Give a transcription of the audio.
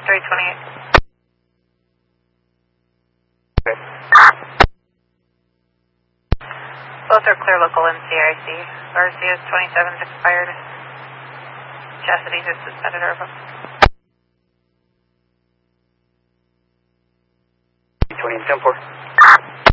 328. Okay. Both are clear local NCIC. RCS 27's expired. Chastity just suspended her. 20 and 10-4.